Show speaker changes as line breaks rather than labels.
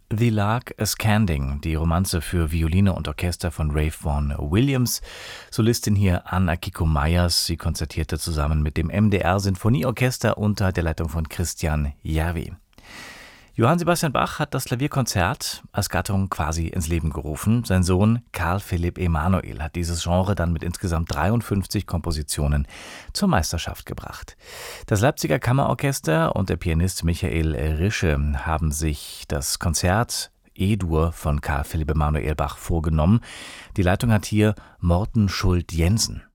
The Lark a-Scanting, die Romanze für Violine und Orchester von Ralph Vaughan Williams. Solistin hier Ann-Akiko Meyers. Sie konzertierte zusammen mit dem MDR Sinfonieorchester unter der Leitung von Christian Järvi. Johann Sebastian Bach hat das Klavierkonzert als Gattung quasi ins Leben gerufen. Sein Sohn Carl Philipp Emanuel hat dieses Genre dann mit insgesamt 53 Kompositionen zur Meisterschaft gebracht. Das Leipziger Kammerorchester und der Pianist Michael Rische haben sich das Konzert E-Dur von Carl Philipp Emanuel Bach vorgenommen. Die Leitung hat hier Morten Schult-Jensen.